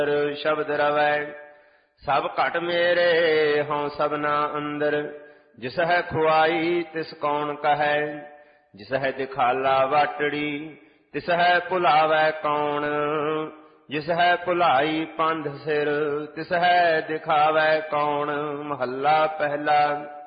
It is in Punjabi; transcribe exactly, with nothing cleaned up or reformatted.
ਸ਼ਬਦ ਰਵੈ ਸਭ ਘਟ ਮੇਰੇ ਹਉ ਸਭਨਾ ਅੰਦਰ। ਜਿਸ ਹੈ ਖੁਆਈ ਤਿਸ ਕੌਣ ਕਹੈ, ਜਿਸ ਹੈ ਦਿਖਾਲਾ ਵਾਟੜੀ ਤਿਸ ਹੈ ਭੁਲਾਵੈ ਕੌਣ। ਜਿਸ ਹੈ ਭੁਲਾਈ ਪੰਧ ਸਿਰ ਤਿਸ ਹੈ ਦਿਖਾਵੈ ਕੌਣ। ਮਹੱਲਾ ਪਹਿਲਾ।